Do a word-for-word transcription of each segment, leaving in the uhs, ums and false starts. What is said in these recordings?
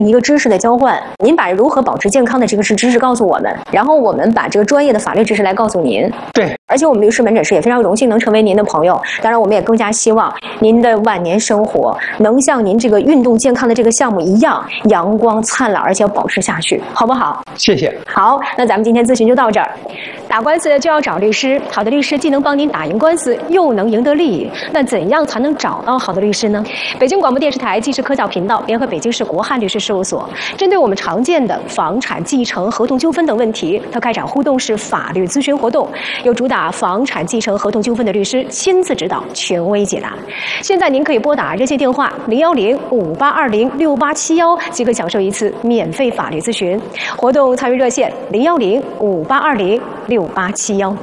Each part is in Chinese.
一个知识的交换。您把如何保持健康的这个是知识告诉我们，然后我们把这个专业的法律知识来告诉您。 对， 而且我们律师门诊室也非常荣幸能成为您的朋友。当然，我们也更加希望您的晚年生活能像您这个运动健康的这个项目一样阳光灿烂，而且要保持下去，好不好？ 谢谢。 好，那咱们今天咨询就到这儿。打官司就要找律师，好的律师既能帮您打赢官司，又能赢得利益。那怎样才能找到好的律师呢？北京广播电视台纪实科教频道联合北京市国汉律师事务所，针对我们常见的房产继承、合同纠纷等问题，它开展互动式法律咨询活动，由主打房产继承、合同纠纷的律师亲自指导，权威解答。现在您可以拨打热线电话零幺零五八二零六八七幺，即可享受一次免费法律咨询。活动参与热线零幺零五八二零六八七幺。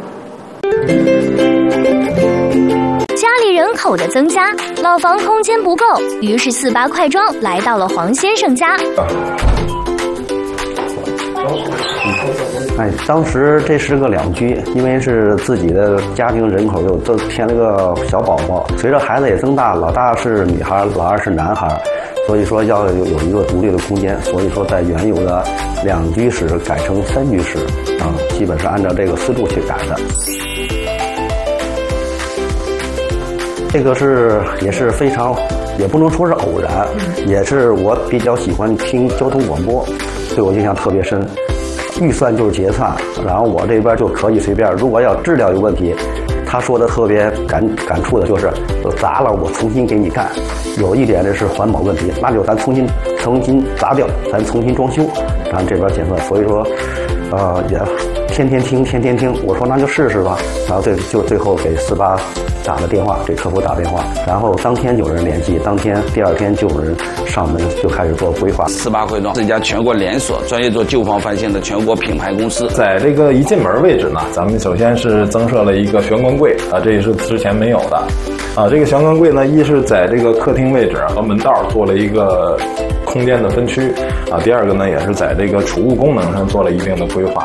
家里人口的增加，老房空间不够，于是四八快装来到了黄先生家。 哎，当时这是个两居，因为是自己的家庭人口又增添了个小宝宝，随着孩子也增大，老大是女孩，老二是男孩，所以说要有有一个独立的空间，所以说在原有的两居室改成三居室，啊，基本上按照这个思路去改的。这个是也是非常，也不能说是偶然，也是我比较喜欢听交通广播，对我印象特别深。预算就是结算，然后我这边就可以随便。如果要质量有问题，他说的特别感感触的就是，砸了我重新给你干。有一点这是环保问题，那就咱重新重新砸掉，咱重新装修，然后这边结算。所以说，呃，也天天听，天天听。我说那就试试吧，然后最就最后给四八打了电话，给客服打电话，然后当天有人联系，当天第二天就有人上门就开始做规划。 四八快装是一家全国连锁、专业做旧房翻新的全国品牌公司。 在这个一进门位置呢，咱们首先是增设了一个玄关柜啊，这也是之前没有的啊。这个玄关柜呢，一是在这个客厅位置和门道做了一个空间的分区啊，第二个呢，也是在这个储物功能上做了一定的规划。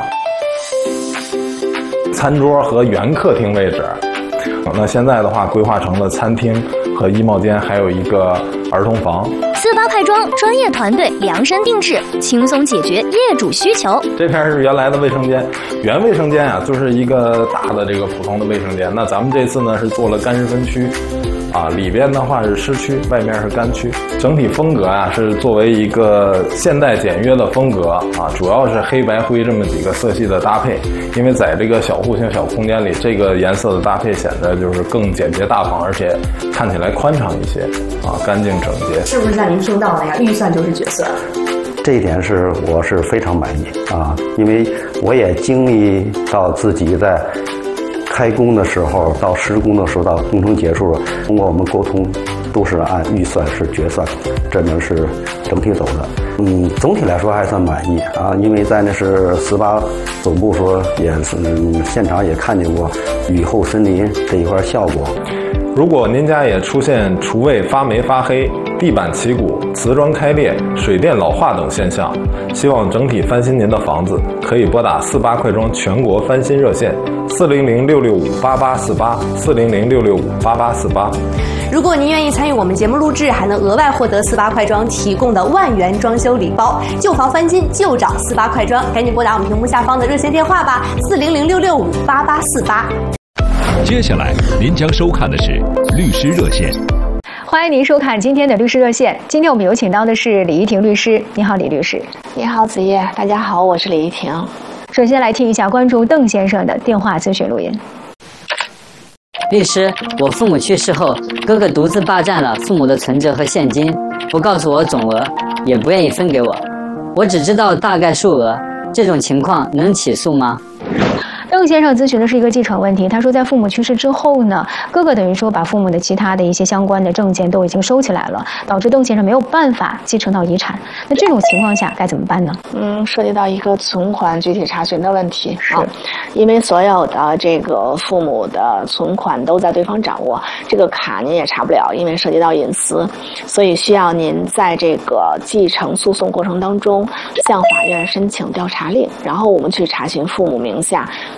餐桌和原客厅位置，那现在的话规划成了餐厅和衣帽间，还有一个儿童房。 四八快装专业团队量身定制，轻松解决业主需求。 这片是原来的卫生间，原卫生间啊，就是一个大的这个普通的卫生间。那咱们这次呢是做了干湿分区，啊，里边的话是湿区，外面是干区。整体风格啊是作为一个现代简约的风格啊，主要是黑白灰这么几个色系的搭配。因为在这个小户型小空间里，这个颜色的搭配显得就是更简洁大方，而且看起来宽敞一些啊，干净整洁。 是不是像您听到的呀？预算就是决算。 这一点是我是非常满意啊，因为我也经历到自己在开工的时候到施工的时候到工程结束，通过我们沟通都是按预算是决算，真的是整体走的。嗯，总体来说还算满意啊，因为在那是四八总部说也是、嗯、现场也看见过雨后森林这一块效果。 如果您家也出现厨卫发霉发黑、地板起鼓、瓷砖开裂、水电老化等现象，希望整体翻新您的房子，可以拨打四八快装全国翻新热线四零零六六五八八四八四零零六六五八八四八。 如果您愿意参与我们节目录制，还能额外获得四八快装提供的万元装修礼包。旧房翻新就找四八快装，赶紧拨打我们屏幕下方的热线电话吧，四零零六六五八八四八。 接下来您将收看的是律师热线。 欢迎您收看今天的律师热线。今天我们有请到的是李怡婷律师。你好，李律师。 你好，子叶。大家好，我是李怡婷。 首先来听一下观众邓先生的电话咨询录音。 律师，我父母去世后，哥哥独自霸占了父母的存折和现金，不告诉我总额，也不愿意分给我，我只知道大概数额，这种情况能起诉吗？ 邓先生咨询的是一个继承问题，他说在父母去世之后呢，哥哥等于说把父母的其他的一些相关的证件都已经收起来了，导致邓先生没有办法继承到遗产。那这种情况下该怎么办呢？ 嗯，涉及到一个存款具体查询的问题是、啊，因为所有的这个父母的存款都在对方掌握，这个卡您也查不了，因为涉及到隐私，所以需要您在这个继承诉讼过程当中向法院申请调查令，然后我们去查询父母名下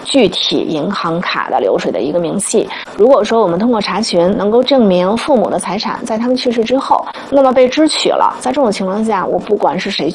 具体银行卡的流水的一个明细。如果说我们通过查询能够证明父母的财产在他们去世之后，那么被支取了，在这种情况下，我不管是谁